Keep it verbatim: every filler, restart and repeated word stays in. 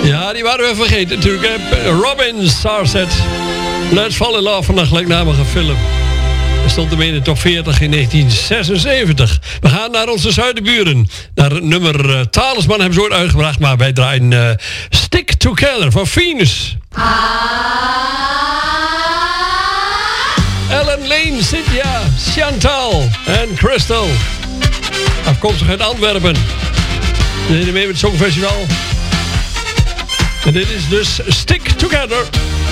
Ja, die waren we vergeten natuurlijk. Robin Starset. Let's Fall in Love van een gelijknamige film. Er stond hem in de top veertig in negentien zesenzeventig. We gaan naar onze zuidenburen. Naar het nummer uh, Talisman hebben ze ooit uitgebracht. Maar wij draaien uh, Stick Together van Venus. Ah. Ellen, Lane, Cynthia, Chantal en Crystal. Afkomstig uit Antwerpen. Ze zijn mee met het Songfestival. En dit is dus Stick Together.